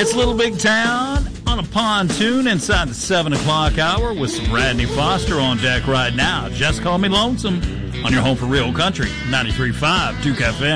It's Little Big Town on a pontoon inside the 7 o'clock hour with some Radney Foster on deck right now. Just call me lonesome on your home for real country, 93.5 Duke FM.